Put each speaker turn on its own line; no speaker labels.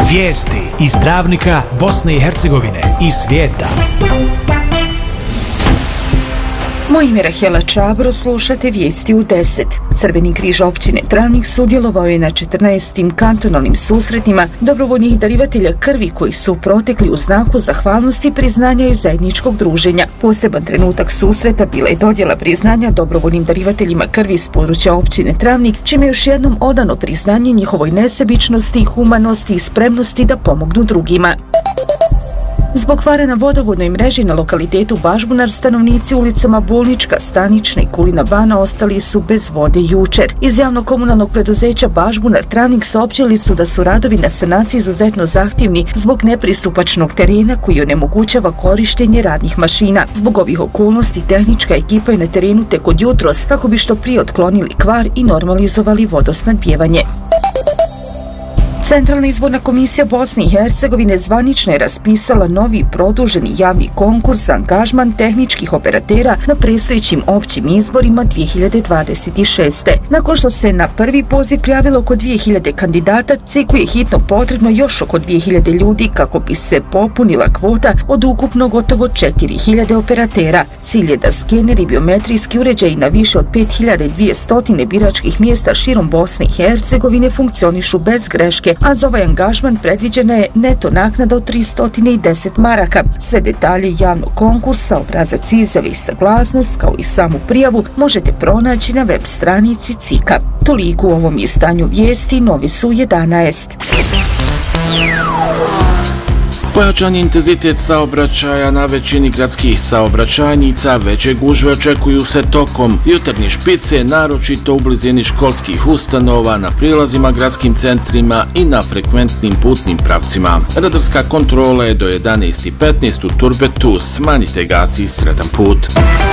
Vijesti iz Dravnika, Bosne i Hercegovine i svijeta.
Moje ime je Rahela Čabro, slušate vijesti u 10. Crveni križ općine Travnik sudjelovao je na 14. kantonalnim susretima dobrovoljnih darivatelja krvi koji su protekli u znaku zahvalnosti, priznanja i zajedničkog druženja. Poseban trenutak susreta bila je dodjela priznanja dobrovoljnim darivateljima krvi iz područja općine Travnik, čime je još jednom odano priznanje njihovoj nesebičnosti, humanosti i spremnosti da pomognu drugima. Zbog kvara na vodovodnoj mreži na lokalitetu Bažbunar, stanovnici ulicama Bolnička, Stanična i Kulina Bana ostali su bez vode jučer. Iz javnog komunalnog preduzeća Bažbunar Travnik saopćili su da su radovi na sanaciji izuzetno zahtjevni zbog nepristupačnog terena koji onemogućava korištenje radnih mašina. Zbog ovih okolnosti tehnička ekipa je na terenu tek od jutros kako bi što prije otklonili kvar i normalizovali vodosnabdijevanje. Centralna izborna komisija Bosne i Hercegovine zvanično je raspisala novi produženi javni konkurs za angažman tehničkih operatera na predstojećim općim izborima 2026. Nakon što se na prvi poziv prijavilo oko 2000 kandidata, CEKU je hitno potrebno još oko 2000 ljudi kako bi se popunila kvota od ukupno gotovo 4000 operatera. Cilj je da skeneri i biometrijski uređaji na više od 5200 biračkih mjesta širom Bosne i Hercegovine funkcionišu bez greške, a za ovaj angažman predviđena je neto naknada od 310 maraka. Sve detalje javnog konkursa, obrazac izjave i saglasnost, kao i samu prijavu, možete pronaći na web stranici CIK-a. Toliko u ovom izdanju vijesti, novi su 11.
Pojačan intenzitet saobraćaja na većini gradskih saobraćajnica, veće gužve očekuju se tokom jutarnje špice, naročito u blizini školskih ustanova, na prilazima gradskim centrima i na frekventnim putnim pravcima. Radarska kontrola je do 11:15 u Turbetu, smanjite gas i sretan put.